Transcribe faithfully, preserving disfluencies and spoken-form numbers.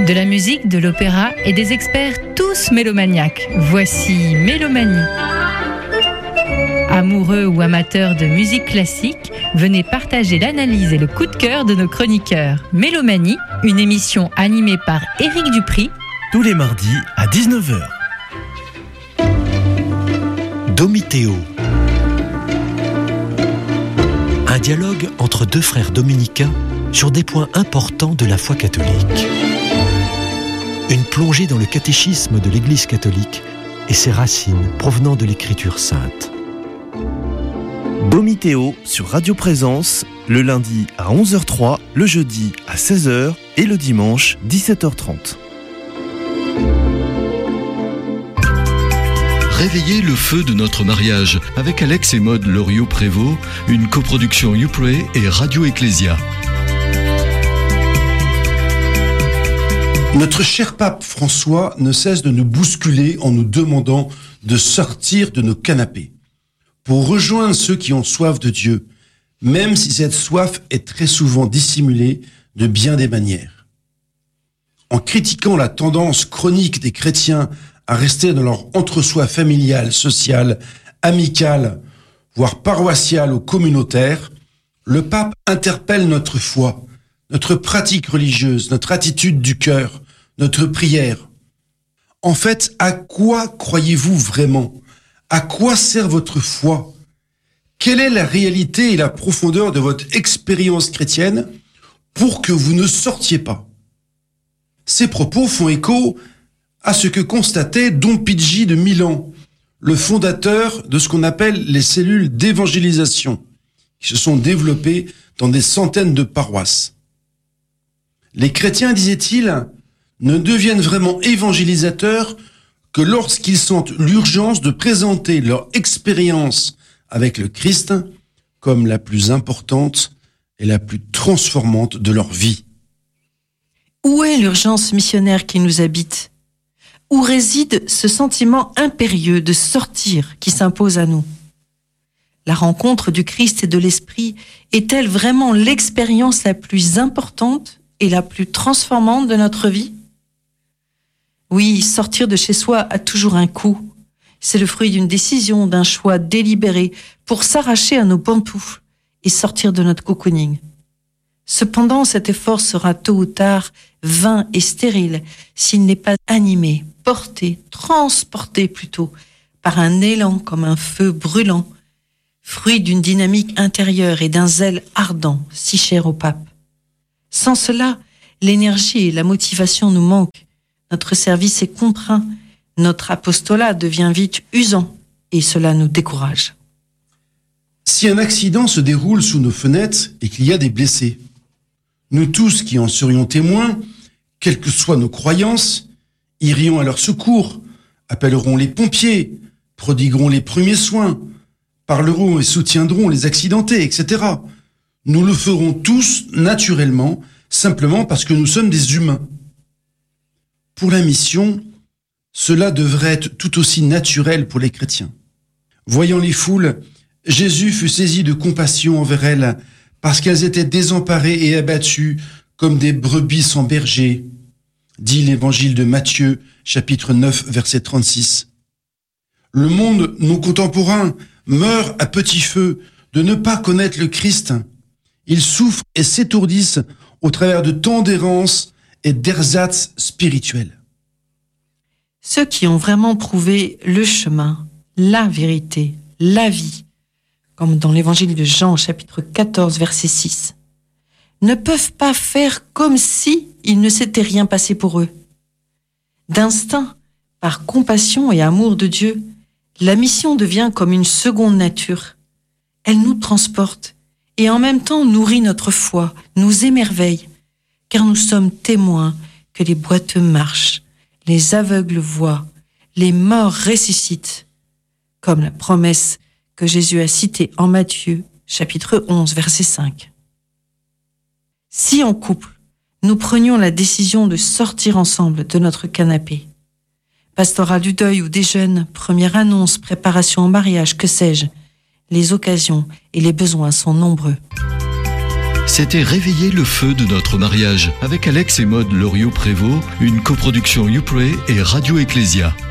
De la musique, de l'opéra et des experts tous mélomaniaques. Voici Mélomanie. Amoureux ou amateurs de musique classique, venez partager l'analyse et le coup de cœur de nos chroniqueurs. Mélomanie, une émission animée par Éric Dupri. Tous les mardis à dix-neuf heures. Domiteo. Un dialogue entre deux frères dominicains sur des points importants de la foi catholique. Une plongée dans le catéchisme de l'Église catholique et ses racines provenant de l'Écriture sainte. Domiteo sur Radio Présence, le lundi à onze heures trois, le jeudi à seize heures et le dimanche dix-sept heures trente. Réveillez le feu de notre mariage avec Alex et Maud Loriot-Prévost, une coproduction YouPray et Radio Ecclésia. Notre cher pape François ne cesse de nous bousculer en nous demandant de sortir de nos canapés pour rejoindre ceux qui ont soif de Dieu, même si cette soif est très souvent dissimulée de bien des manières. En critiquant la tendance chronique des chrétiens à rester dans leur entre-soi familial, social, amical, voire paroissial ou communautaire, le pape interpelle notre foi, notre pratique religieuse, notre attitude du cœur, notre prière. En fait, à quoi croyez-vous vraiment ? À quoi sert votre foi ? Quelle est la réalité et la profondeur de votre expérience chrétienne pour que vous ne sortiez pas ? Ces propos font écho à ce que constatait Don Pidgey de Milan, le fondateur de ce qu'on appelle les cellules d'évangélisation, qui se sont développées dans des centaines de paroisses. Les chrétiens, disait-il, ne deviennent vraiment évangélisateurs que lorsqu'ils sentent l'urgence de présenter leur expérience avec le Christ comme la plus importante et la plus transformante de leur vie. Où est l'urgence missionnaire qui nous habite ? Où réside ce sentiment impérieux de sortir qui s'impose à nous ? La rencontre du Christ et de l'Esprit est-elle vraiment l'expérience la plus importante et la plus transformante de notre vie ? Oui, sortir de chez soi a toujours un coût. C'est le fruit d'une décision, d'un choix délibéré pour s'arracher à nos pantoufles et sortir de notre cocooning. Cependant, cet effort sera tôt ou tard vain et stérile s'il n'est pas animé, porté, transporté plutôt, par un élan comme un feu brûlant, fruit d'une dynamique intérieure et d'un zèle ardent, si cher au pape. Sans cela, l'énergie et la motivation nous manquent. Notre service est contraint, notre apostolat devient vite usant et cela nous décourage. Si un accident se déroule sous nos fenêtres et qu'il y a des blessés, nous tous qui en serions témoins, quelles que soient nos croyances, irions à leur secours, appellerons les pompiers, prodiguerons les premiers soins, parlerons et soutiendrons les accidentés, et cetera. Nous le ferons tous naturellement, simplement parce que nous sommes des humains. Pour la mission, cela devrait être tout aussi naturel pour les chrétiens. Voyant les foules, Jésus fut saisi de compassion envers elles parce qu'elles étaient désemparées et abattues comme des brebis sans berger, dit l'évangile de Matthieu, chapitre neuf, verset trente-six. Le monde non contemporain meurt à petit feu de ne pas connaître le Christ. Ils souffrent et s'étourdissent au travers de tant d'errances et d'ersatz spirituels. Ceux qui ont vraiment prouvé le chemin, la vérité, la vie, comme dans l'évangile de Jean, chapitre quatorze, verset six, ne peuvent pas faire comme si il ne s'était rien passé pour eux. D'instinct, par compassion et amour de Dieu, la mission devient comme une seconde nature. Elle nous transporte et en même temps nourrit notre foi, nous émerveille, car nous sommes témoins que les boiteux marchent, les aveugles voient, les morts ressuscitent, comme la promesse que Jésus a citée en Matthieu, chapitre onze, verset cinq. Si en couple, nous prenions la décision de sortir ensemble de notre canapé, pastorat du deuil ou des jeunes, première annonce, préparation au mariage, que sais-je, les occasions et les besoins sont nombreux. C'était Réveiller le feu de notre mariage avec Alex et Maude Loriot-Prévost, une coproduction YouPray et Radio Ecclésia.